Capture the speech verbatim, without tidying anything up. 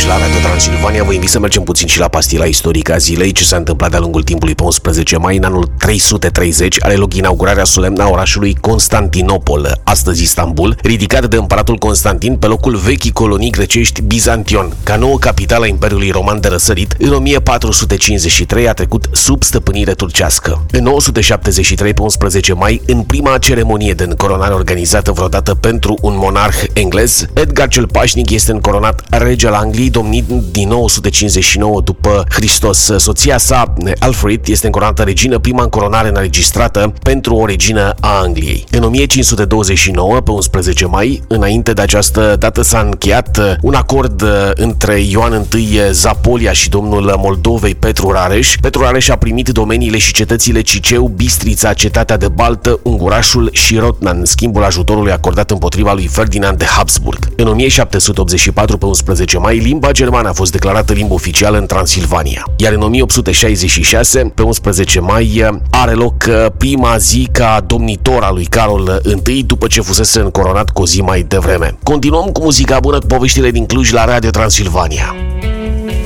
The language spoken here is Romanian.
la Radio Transilvania. Vă invit să mergem puțin și la pastila istorică a zilei. Ce s-a întâmplat de-a lungul timpului pe unsprezece mai în anul trei sute treizeci are loc inaugurarea solemnă a orașului Constantinopol, astăzi Istanbul, ridicat de împăratul Constantin pe locul vechii colonii grecești Bizantion. Ca nouă capitală a Imperiului Roman de răsărit, în o mie patru sute cincizeci și trei a trecut sub stăpânire turcească. În nouă sute șaptezeci și trei, pe unsprezece mai, în prima ceremonie de încoronare organizată vreodată pentru un monarh englez, Edgar cel Pașnic este încoronat rege al Angliei, domnind din nouă sute cincizeci și nouă după Hristos. Soția sa, Alfred, este încoronată regină, prima încoronare înregistrată pentru o regină a Angliei. În o mie cinci sute douăzeci și nouă, pe unsprezece mai, înainte de această dată s-a încheiat un acord între Ioan I Zapolia și domnul Moldovei Petru Rareș. Petru Rareș a primit domeniile și cetățile Ciceu, Bistrița, Cetatea de Baltă, Ungurașul și Rotnan, în schimbul ajutorului acordat împotriva lui Ferdinand de Habsburg. În o mie șapte sute optzeci și patru, pe unsprezece mai, limba germană a fost declarată limbă oficială în Transilvania. Iar în o mie opt sute șaizeci și șase, pe unsprezece mai, are loc prima zi ca domnitor al lui Carol I, după ce fusese încoronat cu o zi mai devreme. Continuăm cu muzica bună, cu poveștile din Cluj la Radio Transilvania.